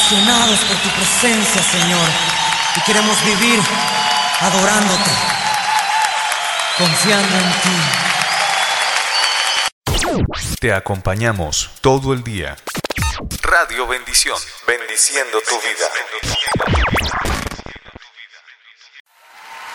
emocionados por tu presencia, Señor, y queremos vivir adorándote, confiando en ti. Te acompañamos todo el día. Radio Bendición, bendiciendo tu vida.